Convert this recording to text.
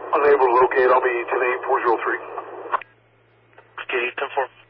Unable to locate. I'll be 108-403. Okay, 10-4.